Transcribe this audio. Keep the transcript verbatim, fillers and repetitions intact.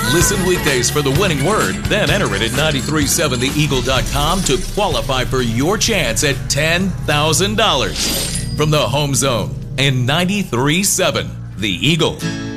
Listen weekdays for the winning word, then enter it at nine three seven the eagle dot com to qualify for your chance at ten thousand dollars. From the Home Zone and ninety-three point seven The Eagle.